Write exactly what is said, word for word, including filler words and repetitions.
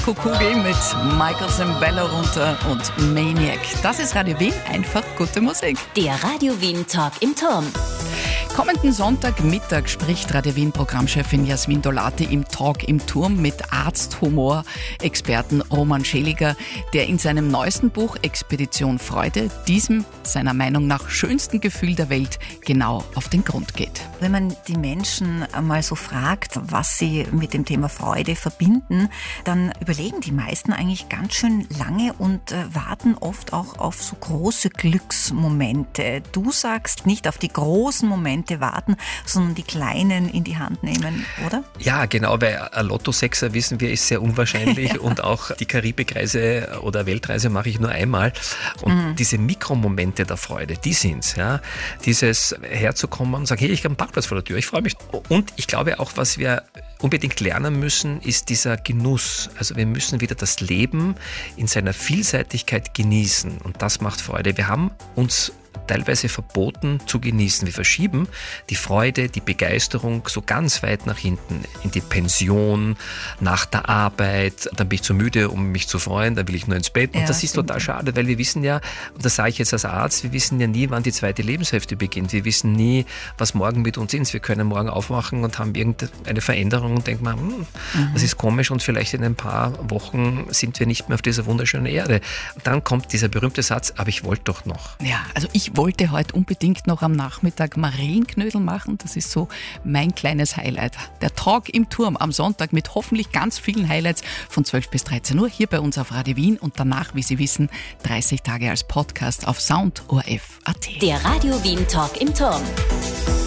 Kugel mit Michael Sembello runter und Maniac. Das ist Radio Wien, einfach gute Musik. Der Radio Wien Talk im Turm. Kommenden Sonntagmittag spricht Radio Wien Programmchefin Jasmin Dolati im Talk im Turm mit Arzt-Humor-Experten Roman Scheliger, der in seinem neuesten Buch Expedition Freude diesem, seiner Meinung nach, schönsten Gefühl der Welt genau auf den Grund geht. Wenn man die Menschen einmal so fragt, was sie mit dem Thema Freude verbinden, dann überlegen die meisten eigentlich ganz schön lange und äh, warten oft auch auf so große Glücksmomente. Du sagst, nicht auf die großen Momente warten, sondern die kleinen in die Hand nehmen, oder? Ja, genau, weil ein Lotto-Sechser, wissen wir, ist sehr unwahrscheinlich. Ja. Und auch die Karibikreise oder Weltreise mache ich nur einmal. Und mhm. diese Mikromomente der Freude, die sind's. Ja? Dieses herzukommen und sagen, hey, ich habe einen Parkplatz vor der Tür, ich freue mich. Und ich glaube auch, was wir unbedingt lernen müssen, ist dieser Genuss. Also wir müssen wieder das Leben in seiner Vielseitigkeit genießen. Und das macht Freude. Wir haben uns teilweise verboten zu genießen. Wir verschieben die Freude, die Begeisterung so ganz weit nach hinten, in die Pension, nach der Arbeit. Dann bin ich zu müde, um mich zu freuen, dann will ich nur ins Bett. Und ja, das ist total schade, weil wir wissen ja, und das sage ich jetzt als Arzt, wir wissen ja nie, wann die zweite Lebenshälfte beginnt. Wir wissen nie, was morgen mit uns ist. Wir können morgen aufwachen und haben irgendeine Veränderung und denken, hm, mhm. das ist komisch und vielleicht in ein paar Wochen sind wir nicht mehr auf dieser wunderschönen Erde. Und dann kommt dieser berühmte Satz, aber ich wollte doch noch. Ja, also ich wollte heute unbedingt noch am Nachmittag Marillenknödel machen. Das ist so mein kleines Highlight. Der Talk im Turm am Sonntag mit hoffentlich ganz vielen Highlights von zwölf bis dreizehn Uhr hier bei uns auf Radio Wien und danach, wie Sie wissen, dreißig Tage als Podcast auf Sound O R F Punkt A T. Der Radio Wien Talk im Turm.